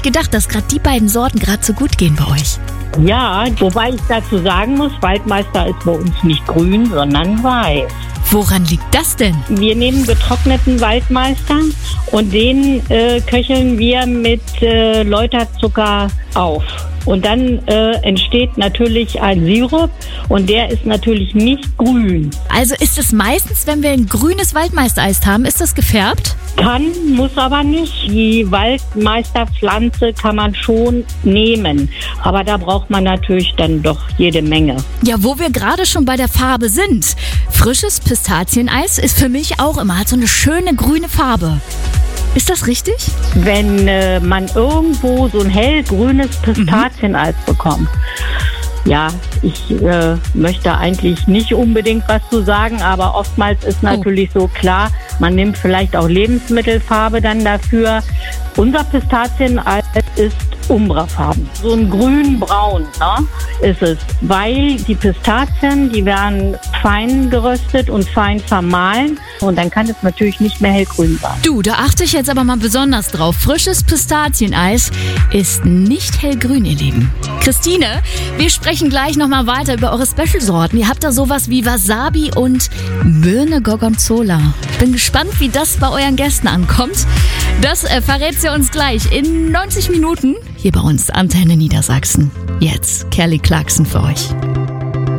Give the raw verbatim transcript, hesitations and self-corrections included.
gedacht, dass gerade die beiden Sorten gerade so gut gehen bei euch. Ja, wobei ich dazu sagen muss, Waldmeister ist bei uns nicht grün, sondern weiß. Woran liegt das denn? Wir nehmen getrockneten Waldmeister und den äh, köcheln wir mit äh, Läuterzucker auf. Und dann äh, entsteht natürlich ein Sirup und der ist natürlich nicht grün. Also ist es meistens, wenn wir ein grünes Waldmeistereis haben, ist das gefärbt? Kann, muss aber nicht. Die Waldmeisterpflanze kann man schon nehmen. Aber da braucht man natürlich dann doch jede Menge. Ja, wo wir gerade schon bei der Farbe sind. Frisches Pistazieneis ist für mich auch immer, hat so eine schöne grüne Farbe. Ist das richtig? Wenn äh, man irgendwo so ein hellgrünes Pistazieneis mhm. bekommt, ja, ich äh, möchte eigentlich nicht unbedingt was zu sagen, aber oftmals ist natürlich oh. so klar, man nimmt vielleicht auch Lebensmittelfarbe dann dafür. Unser Pistazieneis ist Umbrafarben. So ein grün-braun, ne, ist es. Weil die Pistazien, die werden fein geröstet und fein vermahlen. Und dann kann es natürlich nicht mehr hellgrün sein. Du, da achte ich jetzt aber mal besonders drauf. Frisches Pistazieneis ist nicht hellgrün, ihr Lieben. Christine, wir sprechen gleich nochmal weiter über eure Special-Sorten. Ihr habt da sowas wie Wasabi und Birne Gorgonzola. Bin gespannt, wie das bei euren Gästen ankommt. Das äh, verrät sie uns gleich in neunzig Minuten hier bei uns Antenne Niedersachsen. Jetzt Kelly Clarkson für euch.